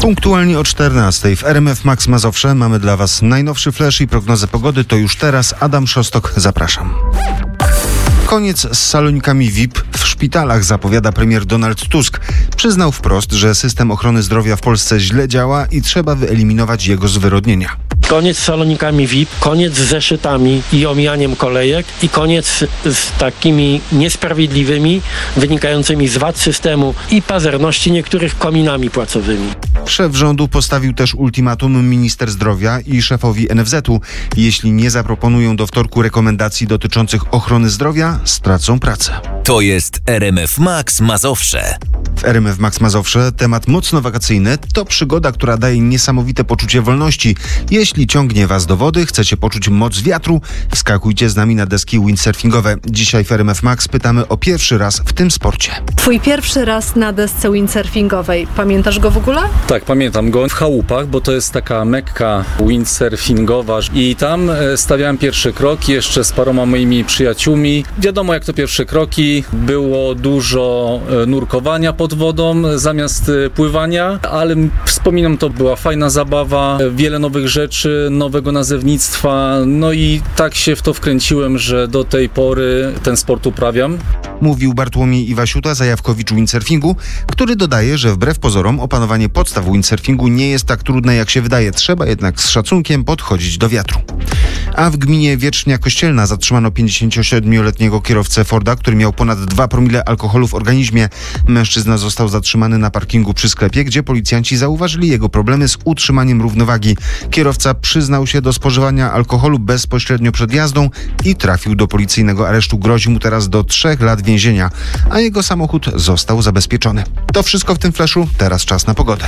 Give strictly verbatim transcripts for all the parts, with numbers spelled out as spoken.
Punktualnie o czternastej w R M F Max Mazowsze mamy dla Was najnowszy flash i prognozę pogody. To już teraz Adam Szostok, zapraszam. Koniec z salonikami V I P w szpitalach, zapowiada premier Donald Tusk. Przyznał wprost, że system ochrony zdrowia w Polsce źle działa i trzeba wyeliminować jego zwyrodnienia. Koniec z salonikami V I P, koniec z zeszytami i omijaniem kolejek i koniec z takimi niesprawiedliwymi, wynikającymi z wad systemu i pazerności niektórych kominami płacowymi. Szef rządu postawił też ultimatum minister zdrowia i szefowi N F Z u. Jeśli nie zaproponują do wtorku rekomendacji dotyczących ochrony zdrowia, stracą pracę. To jest R M F Max Mazowsze. W R M F Max Mazowsze temat mocno wakacyjny to przygoda, która daje niesamowite poczucie wolności. Jeśli ciągnie Was do wody, chcecie poczuć moc wiatru, wskakujcie z nami na deski windsurfingowe. Dzisiaj w R M F Max pytamy o pierwszy raz w tym sporcie. Twój pierwszy raz na desce windsurfingowej. Pamiętasz go w ogóle? Tak, pamiętam go w Chałupach, bo to jest taka mekka windsurfingowa i tam stawiałem pierwszy krok jeszcze z paroma moimi przyjaciółmi. Wiadomo, jak to pierwsze kroki, było dużo nurkowania pod wodą zamiast pływania, ale wspominam, to była fajna zabawa, wiele nowych rzeczy, nowego nazewnictwa, no i tak się w to wkręciłem, że do tej pory ten sport uprawiam. Mówił Bartłomiej Iwasiuta, zajawkowicz windsurfingu, który dodaje, że wbrew pozorom opanowanie podstaw windsurfingu nie jest tak trudne, jak się wydaje. Trzeba jednak z szacunkiem podchodzić do wiatru. A w gminie Wietrznia Kościelna zatrzymano pięćdziesięciosiedmioletniego kierowcę Forda, który miał ponad dwa promile alkoholu w organizmie. Mężczyzna został zatrzymany na parkingu przy sklepie, gdzie policjanci zauważyli jego problemy z utrzymaniem równowagi. Kierowca przyznał się do spożywania alkoholu bezpośrednio przed jazdą i trafił do policyjnego aresztu. Grozi mu teraz do trzech lat więzienia, a jego samochód został zabezpieczony. To wszystko w tym flashu. Teraz czas na pogodę.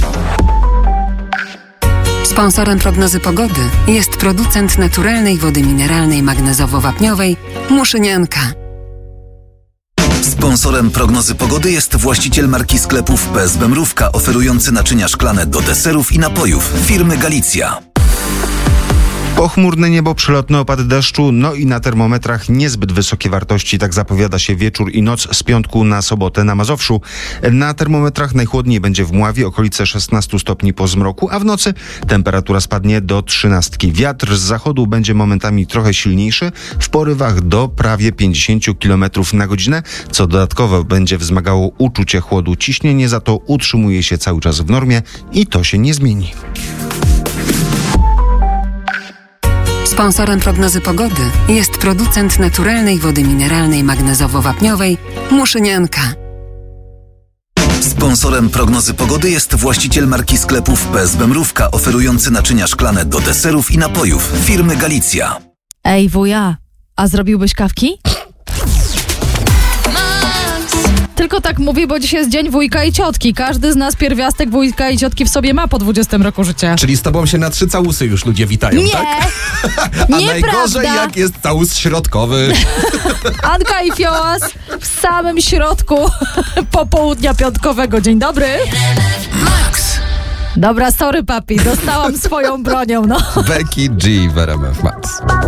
Sponsorem prognozy pogody jest producent naturalnej wody mineralnej magnezowo-wapniowej Muszynianka. Sponsorem prognozy pogody jest właściciel marki sklepów P S B Mrówka, oferujący naczynia szklane do deserów i napojów firmy Galicja. Pochmurne niebo, przelotny opad deszczu, no i na termometrach niezbyt wysokie wartości. Tak zapowiada się wieczór i noc z piątku na sobotę na Mazowszu. Na termometrach najchłodniej będzie w Mławie, okolice szesnaście stopni po zmroku, a w nocy temperatura spadnie do trzynastki. Wiatr z zachodu będzie momentami trochę silniejszy, w porywach do prawie pięćdziesiąt kilometrów na godzinę, co dodatkowo będzie wzmagało uczucie chłodu. Ciśnienie za to utrzymuje się cały czas w normie i to się nie zmieni. Sponsorem prognozy pogody jest producent naturalnej wody mineralnej magnezowo-wapniowej Muszynianka. Sponsorem prognozy pogody jest właściciel marki sklepów P S B Mrówka, oferujący naczynia szklane do deserów i napojów firmy Galicja. Ej wuja, a zrobiłbyś kawki? Tylko tak mówię, bo dzisiaj jest dzień wujka i ciotki. Każdy z nas pierwiastek wujka i ciotki w sobie ma po dwudziestym roku życia. Czyli z tobą się na trzy całusy już ludzie witają, nie, tak? A nieprawda. najgorzej jak jest całus środkowy. Anka i Fiołas w samym środku popołudnia piątkowego. Dzień dobry. Max. Dobra, sorry papi, dostałam swoją bronią, no. Becky G w R M F Max.